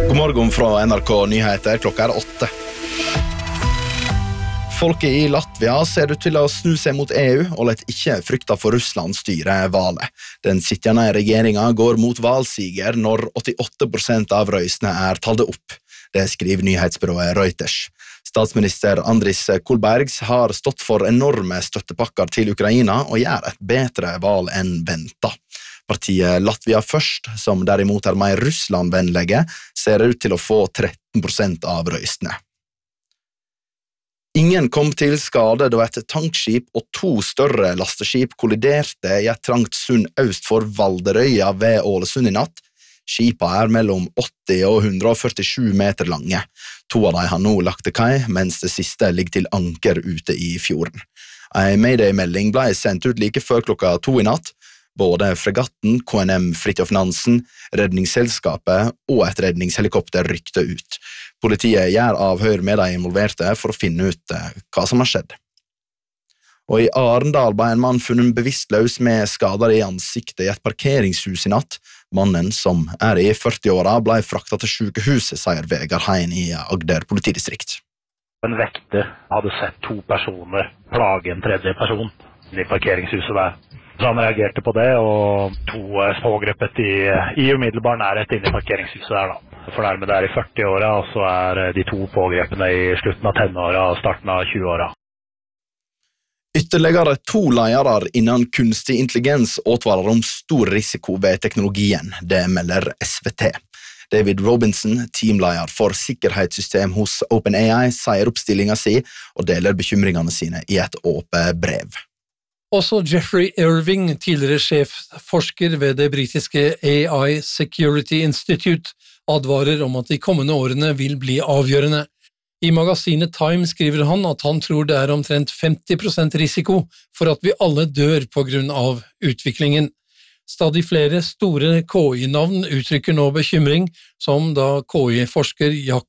God morgen fra NRK Nyheter, klokka 8. Folket i Latvia ser ut til å snu seg mot EU og lett ikke frykta for Russland styre valet. Den sittende regjeringen går mot valsiger når 88% av røystene talde opp. Det skriver nyhetsbyrået Reuters. Statsminister Andris Kulbergs har stått for enorme støttepakker til Ukraina og gjør et bedre valg enn ventet. Partiet Latvia Først, som derimot mer Russland-vennlige, ser ut til å få 13% av røystene. Ingen kom til skade da et tankskip og 2 større lasteskip kolliderte i et trangt sund øst for Valderøya ved Ålesund i natt. Skipa mellom 80 og 147 meter lange. 2 av dem har nå lagt til kai, mens det siste ligger til anker ute i fjorden. En Mayday-melding ble sendt ut like før klokka 2 i natt. Både fregatten, KNM Fridtjof Nansen, redningsselskapet og et redningshelikopter rykte ut. Politiet gjør avhør med de involverte for å finne ut hva som har skjedd. Og i Arendal ble en mann funnet bevisstløs med skader i ansiktet i et parkeringshus i natt. Mannen, som i 40-åra, ble fraktet til sykehuset, sier Vegard Hein i Agder politidistrikt. En vekter hadde sett 2 personer plage en tredje person i parkeringshuset der. Så han reagerte på det, og 2 pågrepet i umiddelbar nærhet inne i parkeringshuset der da. For dermed i 40-åra, og så de 2 pågrepene i slutten av tenåra og starten av 20-åra. Ytterligere 2 ledere innen kunstig intelligens advarer om stor risiko ved teknologien, det melder SVT. David Robinson, teamleder for sikkerhetssystem hos OpenAI, sier oppstillingen sin og deler bekymringene sine i et åpent brev. Også Jeffrey Irving, tidligere sjefforsker ved det britiske AI Security Institute, advarer om at de kommende årene vil bli avgjørende. I magasinet Time skriver han at han tror det omtrent 50% risiko for at vi alle dør på grunn av utviklingen. Stadig flere store KI-navn uttrykker nå bekymring, som da KI-forsker Jack